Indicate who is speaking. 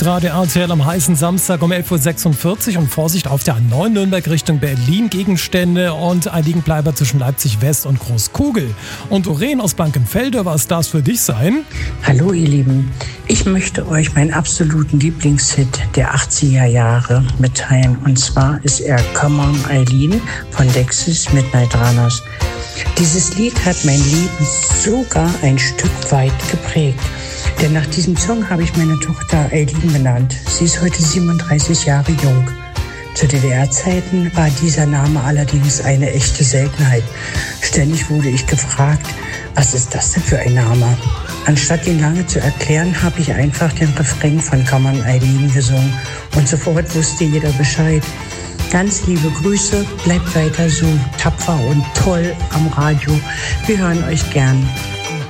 Speaker 1: Hitradio RTL am heißen Samstag um 11.46 Uhr und Vorsicht auf der A9 Nürnberg Richtung Berlin. Gegenstände und ein Liegenbleiber zwischen Leipzig West und Großkugel. Und Doreen aus Blankenfelde, was darf es für dich sein?
Speaker 2: Hallo ihr Lieben, ich möchte euch meinen absoluten Lieblingshit der 80er Jahre mitteilen. Und zwar ist er Come On Eileen von Dexys Midnight Runners. Dieses Lied hat mein Leben sogar ein Stück weit geprägt. Denn nach diesem Song habe ich meine Tochter Eileen benannt. Sie ist heute 37 Jahre jung. Zu DDR-Zeiten war dieser Name allerdings eine echte Seltenheit. Ständig wurde ich gefragt, was ist das denn für ein Name? Anstatt ihn lange zu erklären, habe ich einfach den Refrain von Come On Eileen gesungen. Und sofort wusste jeder Bescheid. Ganz liebe Grüße, bleibt weiter so tapfer und toll am Radio. Wir hören euch gern.